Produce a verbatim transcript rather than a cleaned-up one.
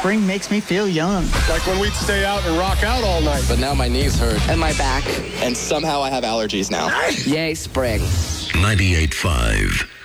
spring makes me feel young. Like when we'd stay out and rock out all night. But now my knees hurt. And my back. And somehow I have allergies now. Yay, spring. ninety-eight point five